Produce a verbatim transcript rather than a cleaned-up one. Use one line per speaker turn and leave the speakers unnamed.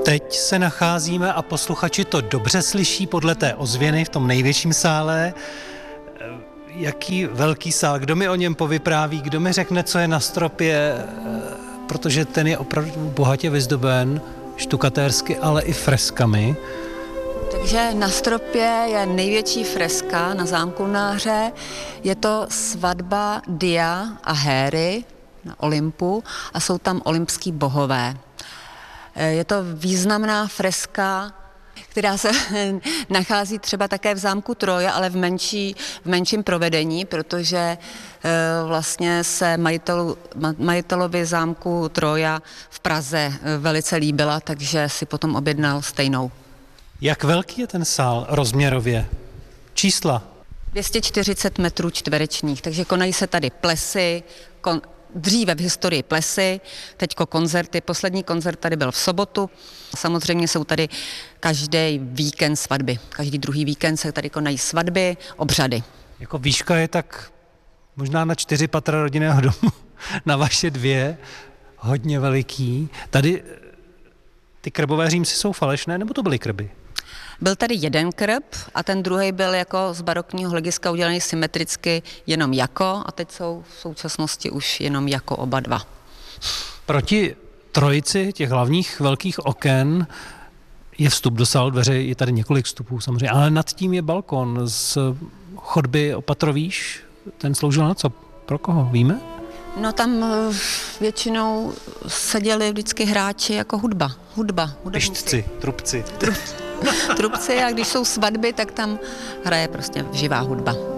Teď se nacházíme, a posluchači to dobře slyší podle té ozvěny v tom největším sále. Jaký velký sál, kdo mi o něm povypráví, kdo mi řekne, co je na stropě, protože ten je opravdu bohatě vyzdoben, štukatérsky, ale i freskami.
Takže na stropě je největší freska na zámku Náře. Je to svatba Dia a Héry na Olympu a jsou tam olympský bohové. Je to významná freska, která se nachází třeba také v zámku Troja, ale v, menší, v menším provedení, protože vlastně se majitelu, majitelovi zámku Troja v Praze velice líbila, takže si potom objednal stejnou.
Jak velký je ten sál rozměrově? Čísla?
dvě stě čtyřicet metrů čtverečních, takže konají se tady plesy, kon, dříve v historii plesy, teďko koncerty, poslední koncert tady byl v sobotu. Samozřejmě jsou tady každý víkend svatby, každý druhý víkend se tady konají svatby, obřady.
Jako výška je tak možná na čtyři patra rodinného domu, na vaše dvě, hodně veliký. Tady ty krbové římsy jsou falešné, nebo to byly krby?
Byl tady jeden krb a ten druhý byl jako z barokního hlediska udělaný symetricky jenom jako a teď jsou v současnosti už jenom jako oba dva.
Proti trojici těch hlavních velkých oken je vstup do sálu, dveře, je tady několik vstupů samozřejmě, ale nad tím je balkon z chodby opatrovíš, ten sloužil na co? Pro koho? Víme?
No tam většinou seděli vždycky hráči jako hudba, hudba, hudebníci.
Pištci, trubci.
Trubci a když jsou svatby, tak tam hraje prostě živá hudba.